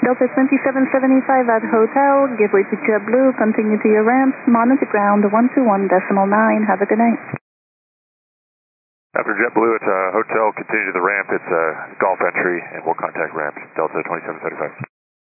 Delta 2775 at hotel, give way to JetBlue, continue to your ramp, monitor ground 121.9. Have a good night. After JetBlue, it's a hotel, continue to the ramp, it's a Gulf entry, and we'll contact ramp, Delta 2775.